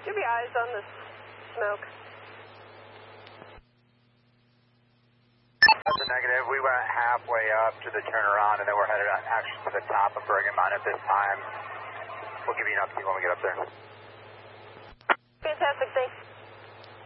Keep your eyes on the smoke. That's a negative. We went halfway up to the turnaround, and then we're headed actually to the top of Brigham Mountain at this time. We'll give you an update when we get up there. Fantastic, thanks.